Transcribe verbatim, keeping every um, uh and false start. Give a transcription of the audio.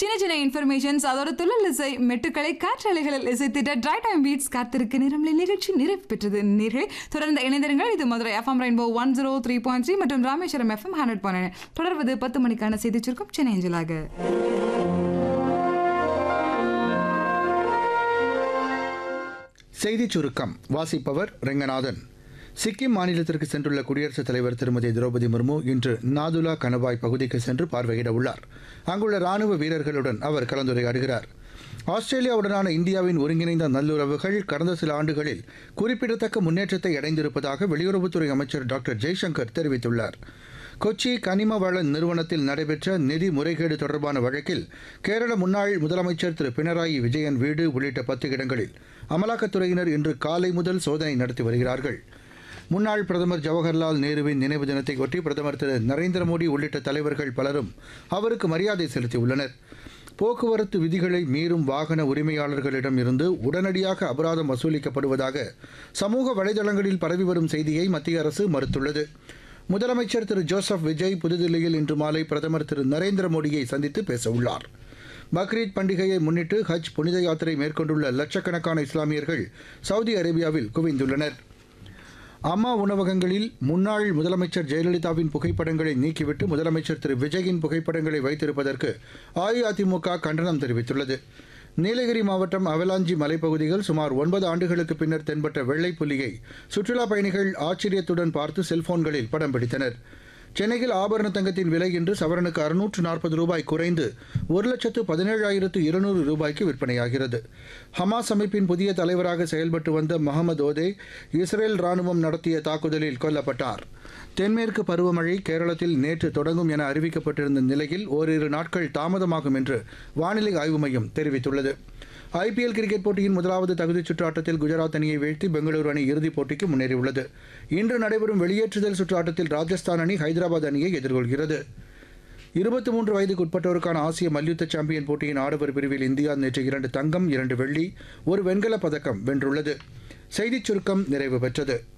சின்ன சின்ன இன்ஃபர்மேஷன்ஸ் அதோட துள்ளல் இசை மெட்டுக்களை காற்றலைகளில் இசைத்திட்ட ட்ரை டைம் பீட்ஸ் காத்திருக்க நிறமில் நிகழ்ச்சி நிறைவு பெற்றது. நேர்களை தொடர்ந்து இணைந்திருங்கள். இது Madurai FM rainbow one zero three point three மற்றும் ராமேஸ்வரம் எஃப்எம் ஹண்ட்ரட் பாயிண்ட் தொடர்வது பத்து மணிக்கான செய்தி சுருக்கம் சென்னை அஞ்சலாக. செய்திச் சுருக்கம் வாசிப்பவர் ரெங்கநாதன். சிக்கிம் மாநிலத்திற்கு சென்றுள்ள குடியரசுத் தலைவர் திருமதி திரௌபதி முர்மு இன்று நாதுலா கணவாய் பகுதிக்கு சென்று பார்வையிட உள்ளார். அங்குள்ள ராணுவ வீரர்களுடன் அவர் கலந்துரையாடுகிறார். ஆஸ்திரேலியாவுடனான இந்தியாவின் ஒருங்கிணைந்த நல்லுறவுகள் கடந்த சில ஆண்டுகளில் குறிப்பிடத்தக்க முன்னேற்றத்தை அடைந்திருப்பதாக வெளியுறவுத்துறை அமைச்சர் டாக்டர் ஜெய்சங்கர் தெரிவித்துள்ளார். கொச்சி கனிம வள நிறுவனத்தில் நடைபெற்ற நிதி முறைகேடு தொடர்பான வழக்கில் கேரள முன்னாள் முதலமைச்சர் திரு பினராயி விஜயன் வீடு உள்ளிட்ட பத்து இடங்களில் அமலாக்கத்துறையினர் இன்று காலை முதல் சோதனை நடத்தி வருகிறார்கள். முன்னாள் பிரதமர் ஜவஹர்லால் நேருவின் நினைவு தினத்தையொட்டி பிரதமர் திரு நரேந்திர மோடி உள்ளிட்ட தலைவர்கள் பலரும் அவருக்கு மரியாதை செலுத்தியுள்ளனர். போக்குவரத்து விதிகளை மீறும் வாகன உரிமையாளர்களிடம் இருந்து உடனடியாக அபராதம் வசூலிக்கப்படுவதாக சமூக வலைதளங்களில் பரவி வரும் செய்தியை மத்திய அரசு மறுத்துள்ளது. முதலமைச்சர் திரு ஜோசப் விஜய் புதுதில்லியில் இன்று மாலை பிரதமர் திரு நரேந்திர மோடியை சந்தித்து பேசவுள்ளார். பக்ரீத் பண்டிகையை முன்னிட்டு ஹஜ் புனித யாத்திரை மேற்கொண்டுள்ள லட்சக்கணக்கான இஸ்லாமியர்கள் சவுதி அரேபியாவில் குவிந்துள்ளனர். அம்மா உணவகங்களில் முன்னாள் முதலமைச்சர் ஜெயலலிதாவின் புகைப்படங்களை நீக்கிவிட்டு முதலமைச்சர் திரு விஜயின் புகைப்படங்களை வைத்திருப்பதற்கு அஇஅதிமுக கண்டனம் தெரிவித்துள்ளது. நீலகிரி மாவட்டம் அவலாஞ்சி மலைப்பகுதியில் சுமார் ஒன்பது ஆண்டுகளுக்கு பின்னர் தென்பட்ட வெள்ளைப் புலியை சுற்றுலாப் பயணிகள் ஆச்சரியத்துடன் பார்த்து செல்போன்களில் படம் பிடித்தனர். சென்னையில் ஆபரண தங்கத்தின் விலை இன்று சவரனுக்கு அறுநூற்று நாற்பது ரூபாய் குறைந்து ஒரு லட்சத்து பதினேழாயிரத்து இருநூறு ரூபாய்க்கு விற்பனையாகிறது. ஹமாஸ் அமைப்பின் புதிய தலைவராக செயல்பட்டு வந்த மஹமது ஓதே இஸ்ரேல் ராணுவம் நடத்திய தாக்குதலில் கொல்லப்பட்டார். தென்மேற்கு பருவமழை கேரளத்தில் நேற்று தொடங்கும் என அறிவிக்கப்பட்டிருந்த நிலையில் ஓரிரு நாட்கள் தாமதமாகும் என்று வானிலை ஆய்வு மையம் தெரிவித்துள்ளது. ஐபிஎல் கிரிக்கெட் போட்டியின் முதலாவது தகுதிச் சுற்று ஆட்டத்தில் குஜராத் அணியை வீழ்த்தி பெங்களூரு அணி இறுதிப் போட்டிக்கு முன்னேறியுள்ளது. இன்று நடைபெறும் வெளியேற்றுதல் சுற்று ஆட்டத்தில் ராஜஸ்தான் அணி ஹைதராபாத் அணியை எதிர்கொள்கிறது. இருபத்தி மூன்று வயதுக்குட்பட்டோருக்கான ஆசிய மல்யுத்த சாம்பியன் போட்டியின் ஆடவர் பிரிவில் இந்தியா நேற்று இரண்டு தங்கம், இரண்டு வெள்ளி, ஒரு வெண்கலப் பதக்கம் வென்றுள்ளது. செய்திச் சுருக்கம் நிறைவு பெற்றது.